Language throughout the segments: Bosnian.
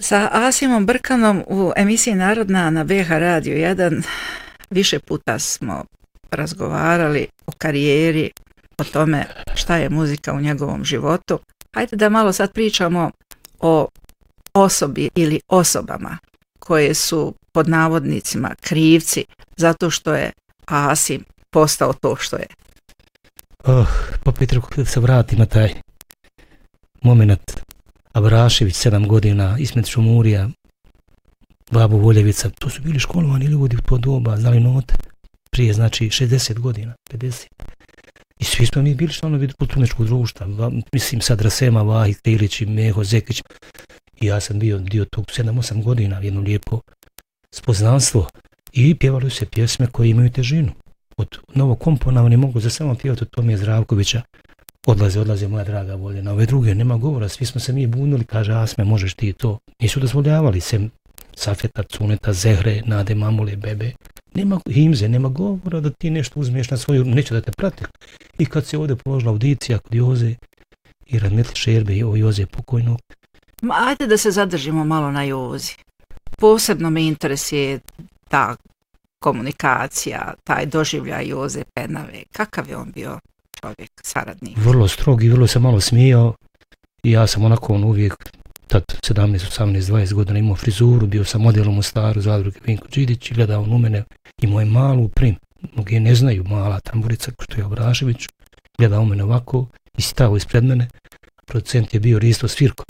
Sa Asimom Brkanom u emisiji Narodna na BH Radio 1 više puta smo razgovarali o karijeri, o tome šta je muzika u njegovom životu. Hajde da malo sad pričamo o osobi ili osobama koje su pod navodnicima krivci zato što je Asim postao to što je. Pa Petru, da se vratim na taj moment. Abrašević, 7 godina, Ismet Šumurija, Babo Voljevica, to su bili školovani ljudi u to doba, znali note, prije, znači 60 godina, 50. I svi smo mi bili članovi kulturničkog društva, mislim sad Rasema, Vahid, Krilić, Meho, Zekić, i ja sam bio dio tog 7-8 godina, jedno lijepo spoznanstvo, i pjevali se pjesme koje imaju težinu. Od Novokompona ne mogu za samo pjevati od Tomije Zdravkovića, odlaze moja draga Voljena, ove druge nema govora, svi smo se mi bunili, kaže Asme, možeš ti to. Nisu dozvoljavali se Safeta, Cuneta, Zehre, Nade, Mamule, Bebe. Nema himze, nema govora da ti nešto uzmeš na svoju, neće da te prati. I kad se ovdje položila audicija kod Joze i Radmetli Šerbe i Joze pokojnog. Ajde da se zadržimo malo na Jozi. Posebno me interesuje ta komunikacija, taj doživljaj Joze Penave. Kakav je on bio čovjek, saradnik? Vrlo strog i vrlo se malo smijao i ja sam onako uvijek tad 17, 18, 20 godina imao frizuru, bio sam modelom u Staru zadruge Vinko Đidić i gledao on u mene, imao je malu prim, mnogi ne znaju, mala tamburica što je Abrašević, gledao u mene ovako i stao ispred mene, producent je bio Risto Svirkov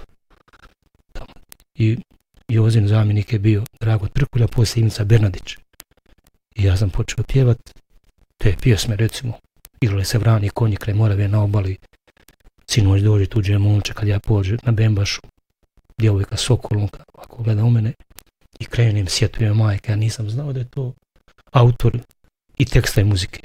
i Jozin zamjenik je bio Drago Trkulja, poslije Ivica Bernadić i ja sam počeo pjevat te pjesme, recimo igrali se Vrani konji kraj Morave na obali, sinoć dođe tuđe momče kad ja pođem na Bembašu, djevojka Sokolunka, ovako gleda u mene i krenem, sjetuje majke, ja nisam znao da je to autor i teksta i muzike.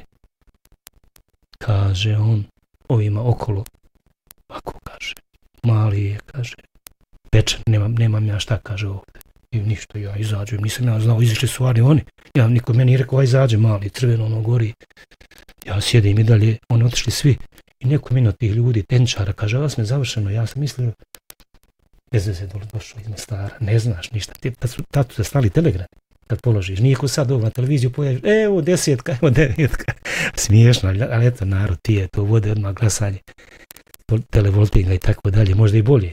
Kaže on, ovima okolo, ovako kaže, mali je, kaže, pečan, nemam ja šta, kaže ovdje. I ništa, ja izađujem, nisam ja znao, izišli su oni, ja niko meni nije rekao, aj izađe mali, crveno ono gori. Ja sjedim i dalje, oni otišli svi i neko min od tih ljudi, tenčara, kaže, vas me završeno, ja sam mislio, bez veze došao iz Mostara, ne znaš ništa, tad su se slali telegrami, kad položiš, nije ko sad ovo na televiziju pojaviš, evo 10, evo 9, smiješno, ali eto narod ti je to vode odmah glasanje, televoltinga i tako dalje, možda i bolje,